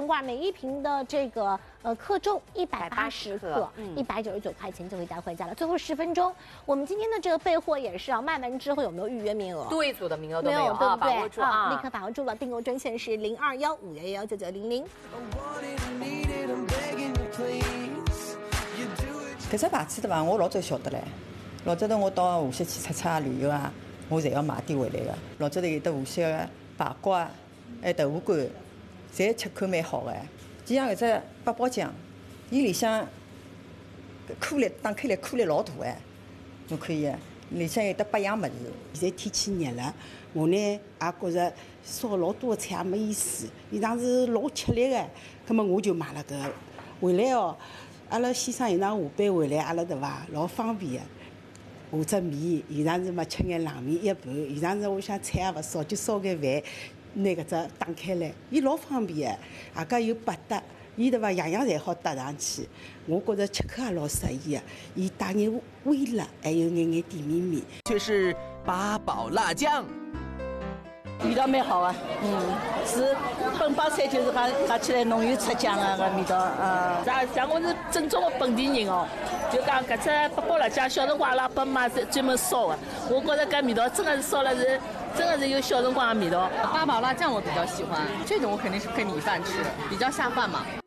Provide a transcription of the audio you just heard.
黄瓜，每一瓶的这个克重180克，199块钱就可以带回家了。最后10分钟，我们今天的这个备货也是啊，卖完之后有没有预约名额？ 多一组的名额都没有对不对？ 把握住啊！ 立刻把握住了，订购专线是0215119900。 搿只牌子对伐？我老早晓得唻，老早头我到无锡去出差旅游啊，我侪要买点回来个。老早头有得无锡个排骨啊，还豆腐干，侪吃口蛮好个。就像搿只八宝酱，伊里向颗粒打开来颗粒老大哎，侬可以，里向有得8样物事。 现在天气热了，我呢也觉着烧老多的菜也没意思，伊常是老吃力的，葛末我就买了搿回来哦。阿拉先生有趟下班回来，阿拉对伐，老方便的。下只面，有常时嘛吃眼冷面一盘，有常时我想菜也勿少，就烧眼饭，拿搿只打开来，伊老方便的，外加有百搭，伊对伐，样样侪好搭上去。我觉着吃客也老适宜的，伊带眼微辣，还有眼眼点绵绵。 却是八宝辣酱。 味道蛮好啊，是本帮菜就是讲起来浓油赤酱啊个味道，像我是正宗的本地人哦，就讲搿只八宝辣酱，小辰光阿拉爸妈专门烧的，我觉着搿味道真的是烧了是，真的是有小辰光的味道。 八宝辣酱我比较喜欢，这种我肯定是配米饭吃，比较下饭嘛。